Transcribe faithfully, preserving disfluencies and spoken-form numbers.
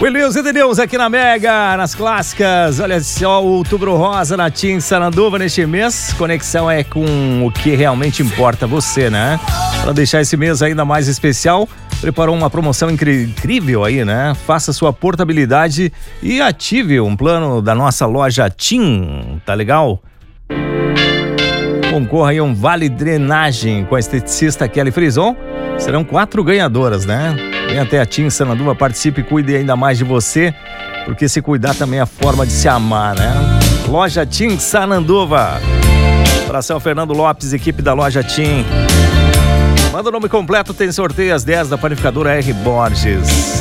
Williams e Deus aqui na Mega, nas clássicas. Olha só, o Outubro Rosa na Tim Sananduva neste mês. Conexão é com o que realmente importa, você, né? Para deixar esse mês ainda mais especial, preparou uma promoção incri- incrível aí, né? Faça sua portabilidade e ative um plano da nossa loja Tim, tá legal? Concorra aí a um vale drenagem com a esteticista Kelly Frison. Serão quatro ganhadoras, né? Vem até a Tim Sananduva, participe e cuide ainda mais de você, porque se cuidar também é a forma de se amar, né? Loja Tim Sananduva. Abração Fernando Lopes, equipe da Loja Tim. Manda o nome completo, tem sorteio às dez da panificadora R. Borges.